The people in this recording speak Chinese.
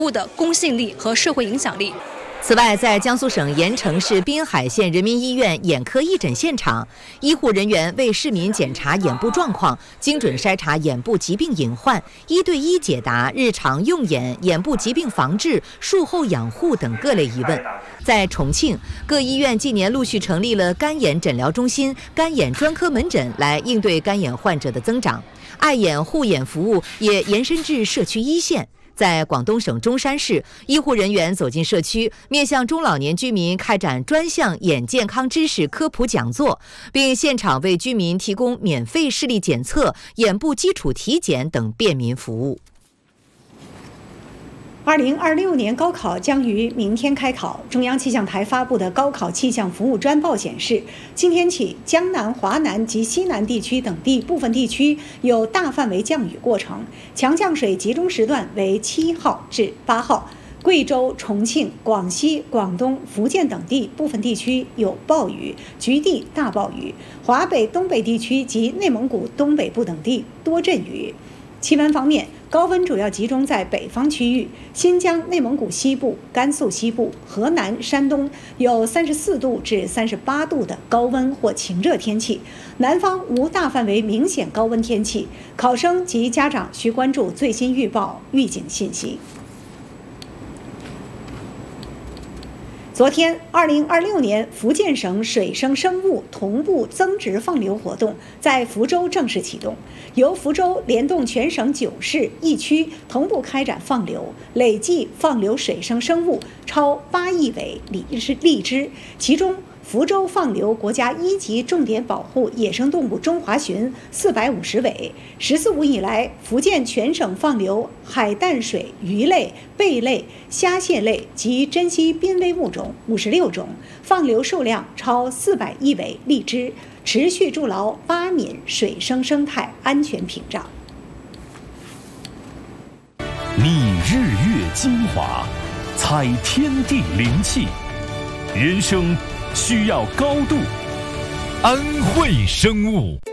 务的公信力和社会影响力。 此外，在江苏省盐城市滨海县人民医院眼科义诊现场，医护人员为市民检查眼部状况，精准筛查眼部疾病隐患，1对1解答日常用眼、眼部疾病防治、术后养护等各类疑问。在重庆，各医院近年陆续成立了干眼诊疗中心、干眼专科门诊，来应对干眼患者的增长。爱眼护眼服务也延伸至社区一线。在广东省中山市，医护人员走进社区，面向中老年居民开展专项眼健康知识科普讲座，并现场为居民提供免费视力检测、眼部基础体检等便民服务。 2026年高考将于明天开考。中央气象台发布的高考气象服务专报显示，今天起，江南、华南及西南地区等地部分地区有大范围降雨过程，强降水集中时段为7号至8号。贵州、重庆、广西、广东、福建等地部分地区有暴雨，局地大暴雨；华北、东北地区及内蒙古东北部等地多阵雨。气温方面，高温主要集中在北方区域，新疆、内蒙古西部、甘肃西部、河南、山东有34度至38度的高温或晴热天气，南方无大范围明显高温天气。考生及家长需关注最新预报预警信息。昨天，2026年福建省水生生物同步增值放流活动在福州正式启动，由福州联动全省9市1区同步开展放流，累计放流水生生物超8亿尾荔枝，其中福州放流国家1级重点保护野生动物中华鲟450尾。14五以来，福建全省放流海淡水鱼类、贝类、虾蟹类及珍稀濒危物种56种，放流数量超400亿尾荔枝，持续筑牢巴闽水生生态安全屏障。 拟日月精华，采天地灵气，人生需要高度。安慧生物。